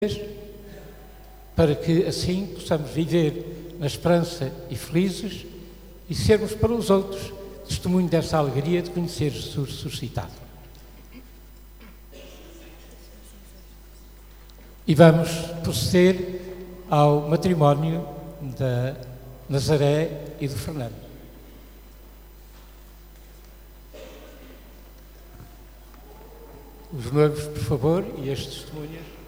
para que assim possamos viver na esperança e felizes e sermos para os outros testemunho dessa alegria de conhecer Jesus ressuscitado. E vamos proceder ao matrimónio da Nazaré e do Fernando. Os noivos, por favor, e as testemunhas.